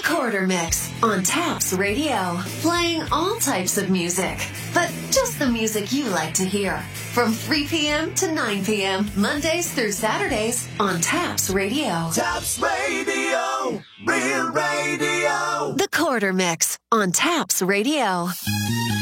Quarter Mix on Taps Radio. Playing all types of music, but just the music you like to hear. From 3 p.m. to 9 p.m., Mondays through Saturdays on Taps Radio. Taps Radio, real radio. The Quarter Mix on Taps Radio.